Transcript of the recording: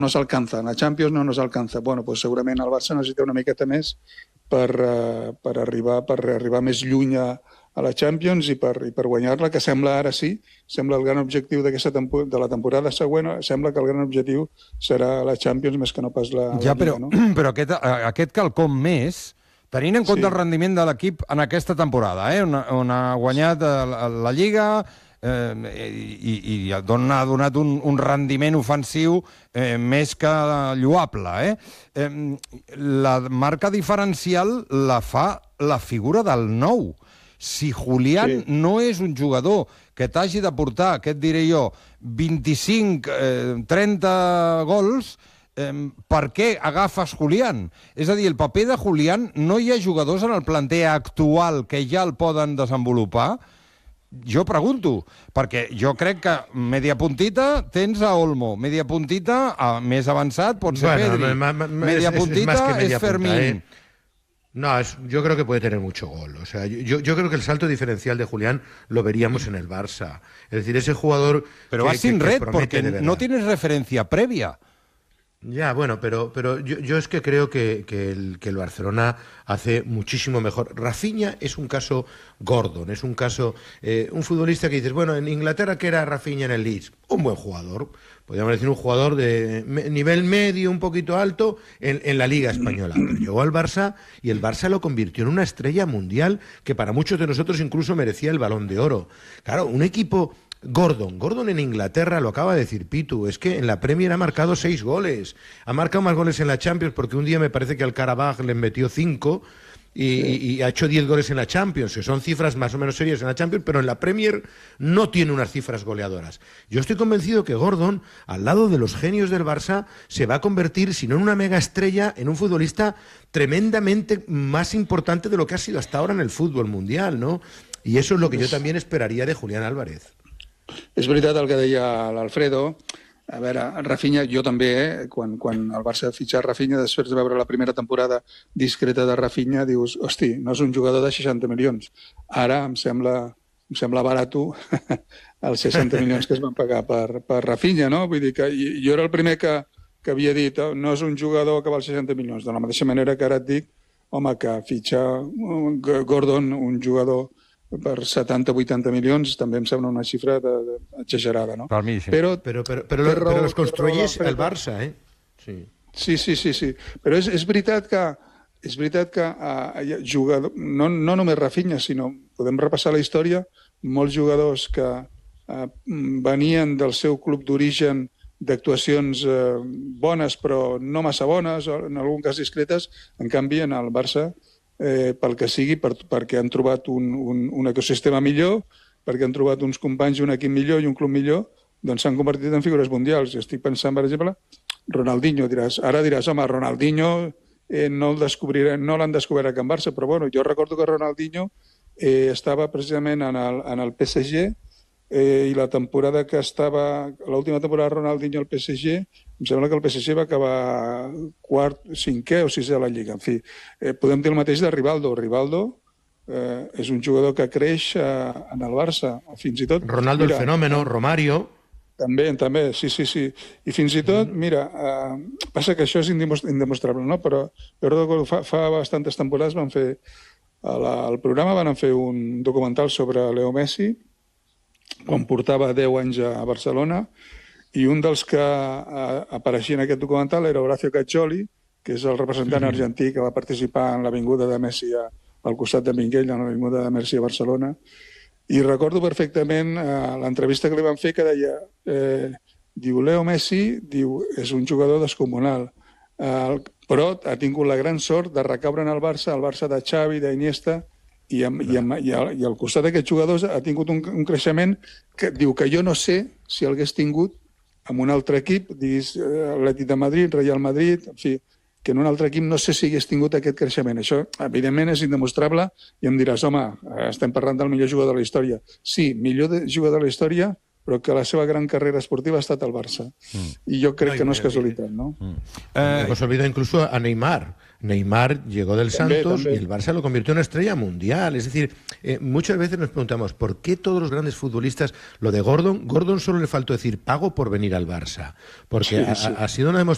no s'alcanza. En la Champions no nos alcanza. Bueno, pues segurament el Barça necessita una miqueta més per arribar més lluny a la Champions i per guanyar-la, que sembla ara sí, sembla el gran objectiu de la temporada següent, sembla que el gran objectiu serà la Champions més que no pas la Lliga. Però aquest quelcom més, tenint en compte el rendiment de l'equip en aquesta temporada, on ha guanyat la Lliga i ha donat un rendiment ofensiu més que lloable. La marca diferencial la fa la figura del 9. Si Julián no és un jugador que t'hagi de portar, què et diré jo, 25, 30 gols, per què agafes Julián? És a dir, el paper de Julián, no hi ha jugadors en el planter actual que ja el poden desenvolupar? Jo pregunto, perquè jo crec que media puntita tens a Olmo, media puntita més avançat pot ser Pedri, media puntita es Fermín. No, yo creo que puede tener mucho gol. O sea, yo creo que el salto diferencial de Julián lo veríamos en el Barça. Es decir, ese jugador... Pero vas sin red porque no tienes referencia previa. Ya, bueno, pero yo es que creo que el Barcelona hace muchísimo mejor. Rafinha es un caso Gordon, es un caso... un futbolista que dices, bueno, en Inglaterra, ¿qué era Rafinha en el Leeds? Un buen jugador. Podríamos decir un jugador de nivel medio, un poquito alto, en la Liga Española. Pero llegó al Barça y el Barça lo convirtió en una estrella mundial que para muchos de nosotros incluso merecía el Balón de Oro. Claro, un equipo... Gordon en Inglaterra, lo acaba de decir Pitu, es que en la Premier ha marcado 6 goles. Ha marcado más goles en la Champions porque un día me parece que al Karabaj le metió 5 y ha hecho 10 goles en la Champions, que son cifras más o menos serias en la Champions, pero en la Premier no tiene unas cifras goleadoras. Yo estoy convencido que Gordon, al lado de los genios del Barça, se va a convertir, si no en una mega estrella, en un futbolista tremendamente más importante de lo que ha sido hasta ahora en el fútbol mundial, ¿no? Y eso es lo que yo también esperaría de Julián Álvarez. És veritat el que deia l'Alfredo. A veure, Rafinha, jo també, quan el Barça ha fitxat Rafinha, després de veure la primera temporada discreta de Rafinha, dius, hosti, no és un jugador de 60 milions. Ara em sembla barato els 60 milions que es van pagar per Rafinha, no? Vull dir que jo era el primer que havia dit, no és un jugador que val 60 milions. De la mateixa manera que ara et dic, home, que fitxar Gordon, un jugador per 70-80 milions també em sembla una xifra exagerada, no? Per mi, sí. Pero los construyes el Barça, ¿eh? Sí. Però és veritat que jugador, no només Rafinha, sinó podem repassar la història, molts jugadors que venien del seu club d'origen d'actuacions bones però no massa bones, en algun cas discretes, en canvi en el Barça pel que sigui, perquè han trobat un ecosistema millor, perquè han trobat uns companys i un equip millor i un club millor, doncs s'han convertit en figures mundials. Estic pensant, per exemple, Ronaldinho. Ara diràs, home, Ronaldinho no l'han descobert a Can Barça, però bueno, jo recordo que Ronaldinho estava precisament en el PSG i la temporada que estava, l'última temporada de Ronaldinho al PSG, em sembla que el PSG va acabar quart, cinquè o sisè a la Lliga. En fi, podem dir el mateix de Rivaldo. Rivaldo és un jugador que creix en el Barça, fins i tot... Ronaldo el fenómeno, Romario... També, sí. I fins i tot, mira, passa que això és indemostrable, no? Però jo recordo fa bastantes temporades van fer, al programa van fer un documental sobre Leo Messi, quan portava 10 anys a Barcelona, i un dels que apareixia en aquest documental era Horacio Caccioli, que és el representant argentí que va participar en l'avinguda de Messi al costat de Minguell, en l'avinguda de Messi a Barcelona. I recordo perfectament l'entrevista que li van fer que deia, diu, Leo Messi és un jugador descomunal, però ha tingut la gran sort de recaure en el Barça de Xavi, d'Iniesta, i al costat d'aquests jugadors ha tingut un creixement que diu que jo no sé si l'hagués tingut en un altre equip, diguis Atlètic de Madrid, Real Madrid, en fi, que en un altre equip no sé si hagués tingut aquest creixement. Això, evidentment, és indemostrable i em diràs, home, estem parlant del millor jugador de la història. Sí, millor jugador de la història, però que la seva gran carrera esportiva ha estat al Barça. I jo crec que no és casualitat, ¿no? Hemos olvidado incluso a Neymar. Neymar llegó del Santos y el Barça lo convirtió en una estrella mundial. Es decir, muchas veces nos preguntamos ¿por qué todos los grandes futbolistas, lo de Gordon solo le faltó decir pago por venir al Barça? Porque ha sido una demostración